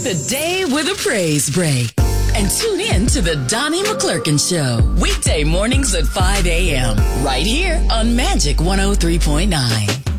the day with a praise break. And tune in to the Donnie McClurkin Show, weekday mornings at 5 a.m. right here on Magic 103.9.